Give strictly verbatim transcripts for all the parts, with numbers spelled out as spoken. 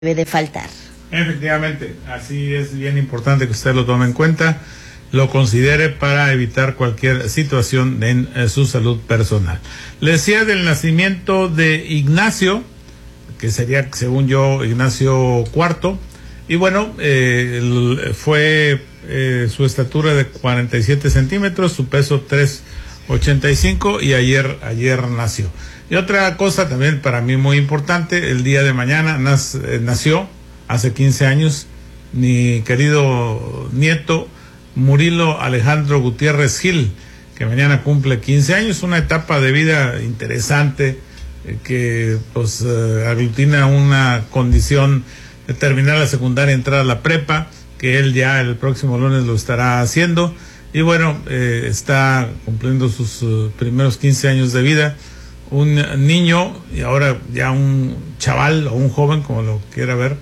debe de faltar. Efectivamente, así es bien importante que usted lo tome en cuenta, lo considere para evitar cualquier situación en eh, su salud personal. Le decía del nacimiento de Ignacio, que sería, según yo, Ignacio cuarto, y bueno, eh, fue eh, su estatura de cuarenta y siete centímetros, su peso tres ochenta y cinco, y ayer, ayer nació. Y otra cosa también para mí muy importante, el día de mañana nas, eh, nació, hace quince años, mi querido nieto Murilo Alejandro Gutiérrez Gil, que mañana cumple quince años, una etapa de vida interesante eh, que pues eh, aglutina una condición de terminar la secundaria, entrar a la prepa, que él ya el próximo lunes lo estará haciendo, y bueno, eh, está cumpliendo sus uh, primeros quince años de vida, un niño y ahora ya un chaval o un joven, como lo quiera ver.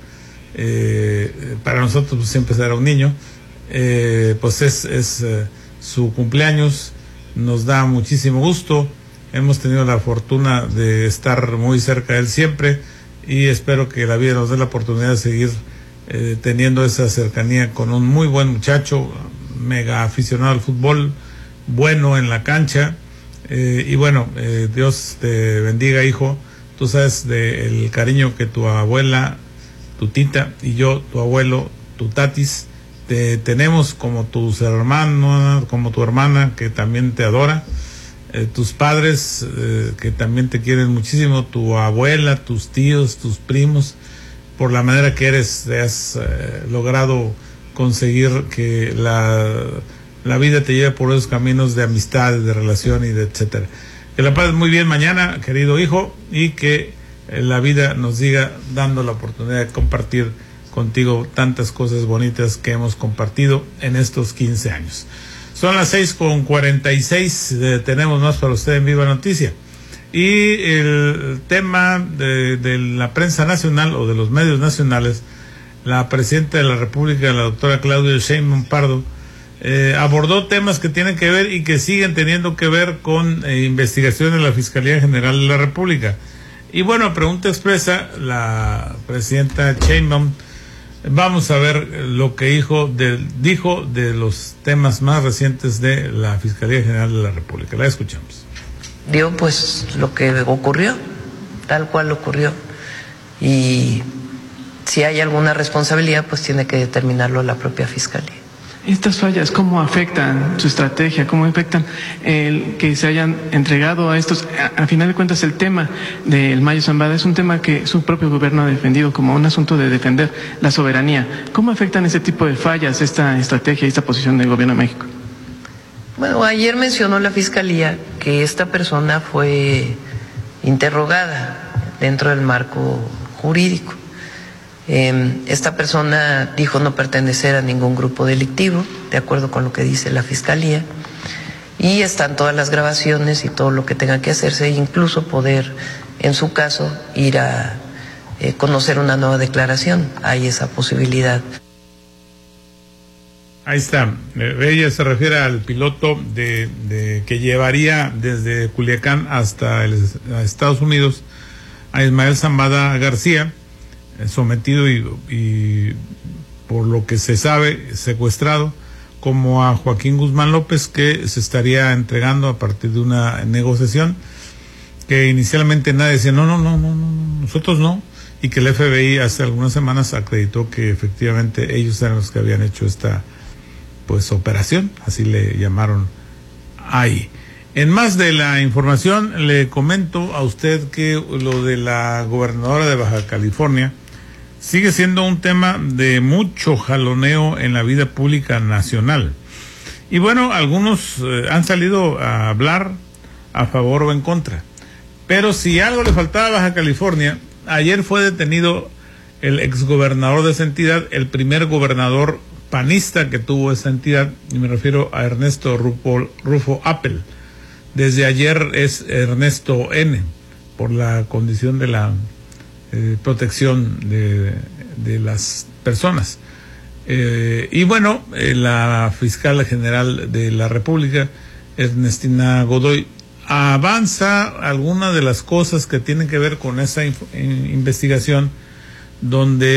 Eh, para nosotros pues, siempre será un niño, eh, pues es, es eh, su cumpleaños, nos da muchísimo gusto, hemos tenido la fortuna de estar muy cerca de él siempre, y espero que la vida nos dé la oportunidad de seguir eh, teniendo esa cercanía con un muy buen muchacho, mega aficionado al fútbol, bueno en la cancha, eh, y bueno, eh, Dios te bendiga, hijo. Tú sabes del cariño que tu abuela, tu tita y yo, tu abuelo, tu tatis, te tenemos como tus hermanos, como tu hermana que también te adora, eh, tus padres eh, que también te quieren muchísimo, tu abuela, tus tíos, tus primos, por la manera que eres, te has eh, logrado conseguir que la, la vida te lleve por esos caminos de amistad, de relación y de etcétera. Que la pases muy bien mañana, querido hijo, y que la vida nos siga dando la oportunidad de compartir contigo tantas cosas bonitas que hemos compartido en estos quince años. Son las seis con cuarenta y seis, eh, tenemos más para usted en Viva Noticia. Y el tema de, de la prensa nacional o de los medios nacionales, la presidenta de la República, la doctora Claudia Sheinbaum Pardo, eh, abordó temas que tienen que ver y que siguen teniendo que ver con eh, investigaciones de la Fiscalía General de la República. Y bueno, a pregunta expresa, la presidenta Sheinbaum, vamos a ver lo que dijo de, dijo de los temas más recientes de la Fiscalía General de la República. La escuchamos. Dio pues lo que ocurrió, tal cual ocurrió. Y si hay alguna responsabilidad, pues tiene que determinarlo la propia Fiscalía. Estas fallas, ¿cómo afectan su estrategia? ¿Cómo afectan el que se hayan entregado a estos? A, a final de cuentas, el tema del Mayo Zambada es un tema que su propio gobierno ha defendido como un asunto de defender la soberanía. ¿Cómo afectan ese tipo de fallas, esta estrategia y esta posición del gobierno de México? Bueno, ayer mencionó la Fiscalía que esta persona fue interrogada dentro del marco jurídico. Esta persona dijo no pertenecer a ningún grupo delictivo, de acuerdo con lo que dice la Fiscalía, y están todas las grabaciones y todo lo que tenga que hacerse, e incluso poder, en su caso, ir a eh, conocer una nueva declaración. Hay esa posibilidad. Ahí está. Ella se refiere al piloto de, de que llevaría desde Culiacán hasta el, a Estados Unidos a Ismael Zambada García, sometido y, y por lo que se sabe secuestrado, como a Joaquín Guzmán López, que se estaría entregando a partir de una negociación que inicialmente nadie decía no, no, no, no, no, nosotros no, y que el F B I hace algunas semanas acreditó que efectivamente ellos eran los que habían hecho esta pues operación, así le llamaron ahí. En más de la información, le comento a usted que lo de la gobernadora de Baja California sigue siendo un tema de mucho jaloneo en la vida pública nacional. Y bueno, algunos eh, han salido a hablar a favor o en contra. Pero si algo le faltaba a Baja California, ayer fue detenido el exgobernador de esa entidad, el primer gobernador panista que tuvo esa entidad, y me refiero a Ernesto Rufo, Rufo Appel. Desde ayer es Ernesto N, por la condición de la eh, protección de, de las personas. Eh, y bueno, eh, la fiscal general de la República, Ernestina Godoy, avanza algunas de las cosas que tienen que ver con esa inf- investigación donde